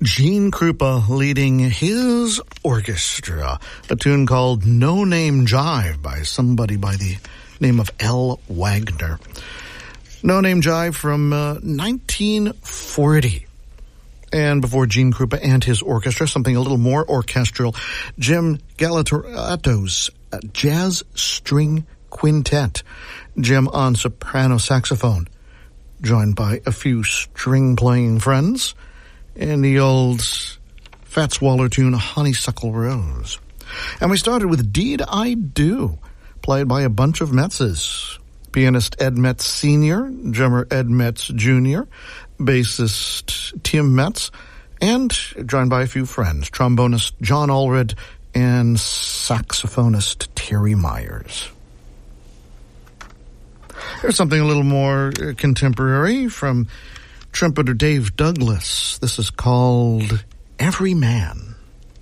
Gene Krupa leading his orchestra, a tune called No Name Jive by somebody by the name of L. Wagner. No Name Jive from 1940. And before Gene Krupa and his orchestra, something a little more orchestral, Jim Galatorato's Jazz String Quintet. Jim on soprano saxophone, joined by a few string-playing friends, and the old Fats Waller tune, Honeysuckle Rose. And we started with Deed I Do, played by a bunch of Metzes. Pianist Ed Metz Sr., drummer Ed Metz Jr., bassist Tim Metz, and joined by a few friends, trombonist John Allred and saxophonist Terry Myers. Here's something a little more contemporary from trumpeter Dave Douglas. This is called Every Man.